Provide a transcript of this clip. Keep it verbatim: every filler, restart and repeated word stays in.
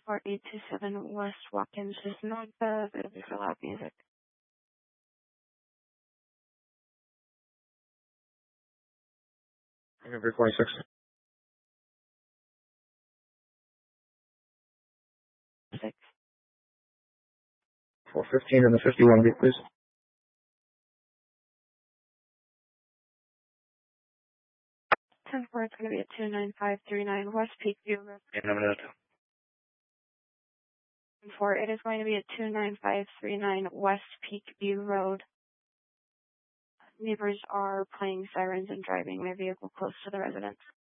four eight two seven West Watkins is not the available for loud music. November twenty-six. Six. four fifteen and the fifty-one beat, please. ten four, it's going to be at two nine five three nine West Peakview Road. In a minute. ten four, it is going to be at two nine five three nine West Peakview Road. Neighbors are playing sirens and driving their vehicle close to the residence.